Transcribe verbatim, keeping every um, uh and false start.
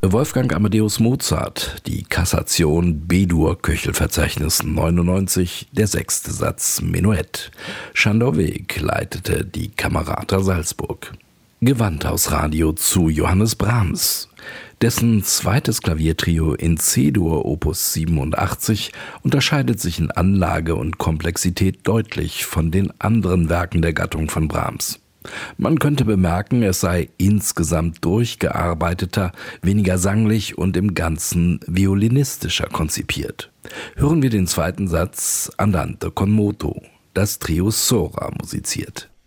Wolfgang Amadeus Mozart, die Kassation B-Dur, Köchelverzeichnis neunundneunzig, der sechste Satz Menuett. Sándor Wég leitete die Camerata Salzburg. Gewandhausradio zu Johannes Brahms. Dessen zweites Klaviertrio in C-Dur Opus siebenundachtzig unterscheidet sich in Anlage und Komplexität deutlich von den anderen Werken der Gattung von Brahms. Man könnte bemerken, es sei insgesamt durchgearbeiteter, weniger sanglich und im Ganzen violinistischer konzipiert. Hören wir den zweiten Satz Andante con moto, das Trio Sora musiziert.